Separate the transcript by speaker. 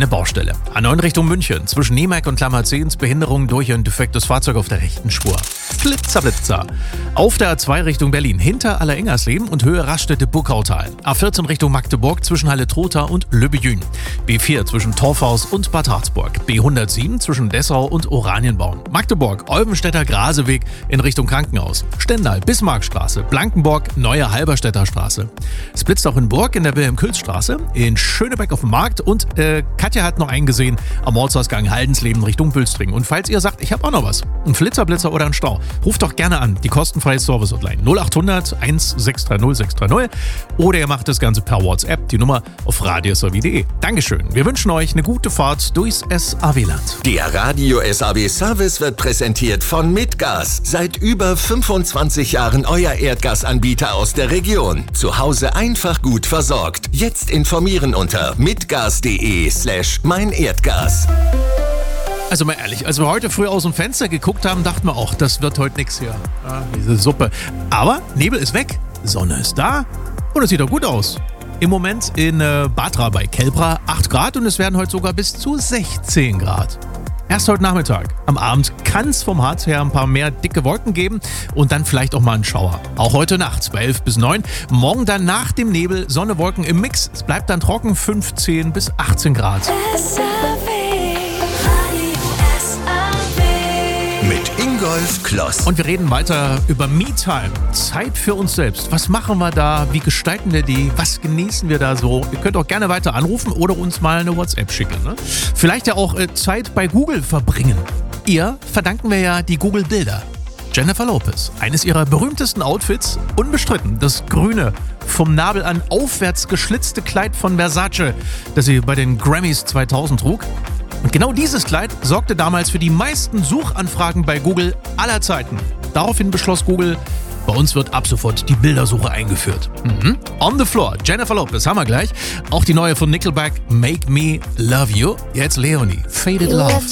Speaker 1: eine Baustelle. A9 Richtung München. Zwischen Nemark und Klammer-10 Behinderung durch ein defektes Fahrzeug auf der rechten Spur. Blitzer. Auf der A2 Richtung Berlin. Hinter Allerengersleben und Höhe Raststätte-Buckautal. A14 Richtung Magdeburg zwischen Halle-Trotha und Lübbejün. B4 zwischen Torfhaus und Bad Harzburg. B107 zwischen Dessau und Oranienbaum. Magdeburg, Olvenstädter Graseweg in Richtung Krankenhaus. Stendal, Bismarckstraße. Blankenburg, Neue Halberstädter Straße. Es blitzt auch in Burg in der Wilhelm-Kühls-Straße. In Schönebeck auf dem Markt. Und Katja hat noch einen gesehen am Ortsausgang Haldensleben Richtung Bülstring. Und falls ihr sagt, ich habe auch noch was, ein Flitzer oder ein Stau, ruft doch gerne an, die kostenfreie Service-Hotline 0800 1630 630 oder ihr macht das Ganze per WhatsApp, die Nummer auf radiosav.de. Dankeschön, wir wünschen euch eine gute Fahrt durchs SAW-Land.
Speaker 2: Der Radio SAW Service wird präsentiert von Mitgas. Seit über 25 Jahren euer Erdgasanbieter aus der Region. Zu Hause einfach gut versorgt. Jetzt informieren unter mitgas.de/meinerdgas.
Speaker 1: Also mal ehrlich, als wir heute früh aus dem Fenster geguckt haben, dachten wir auch, das wird heute nichts hier. Diese Suppe. Aber Nebel ist weg, Sonne ist da und es sieht doch gut aus. Im Moment in Batra bei Kelbra 8 Grad und es werden heute sogar bis zu 16 Grad. Erst heute Nachmittag. Am Abend kann es vom Harz her ein paar mehr dicke Wolken geben und dann vielleicht auch mal einen Schauer. Auch heute Nacht bei 11 bis 9. Morgen dann nach dem Nebel Sonne, Wolken im Mix. Es bleibt dann trocken 15 bis 18 Grad.
Speaker 2: Mit Ingolf Kloss.
Speaker 1: Und wir reden weiter über Me-Time. Zeit für uns selbst. Was machen wir da? Wie gestalten wir die? Was genießen wir da so? Ihr könnt auch gerne weiter anrufen oder uns mal eine WhatsApp schicken. Ne? Vielleicht ja auch Zeit bei Google verbringen. Ihr verdanken wir ja die Google-Bilder. Jennifer Lopez, eines ihrer berühmtesten Outfits, unbestritten, das grüne, vom Nabel an aufwärts geschlitzte Kleid von Versace, das sie bei den Grammys 2000 trug. Und genau dieses Kleid sorgte damals für die meisten Suchanfragen bei Google aller Zeiten. Daraufhin beschloss Google, bei uns wird ab sofort die Bildersuche eingeführt. On the Floor, Jennifer Lopez, haben wir gleich. Auch die neue von Nickelback, Make Me Love You. Jetzt Leonie, Faded Love.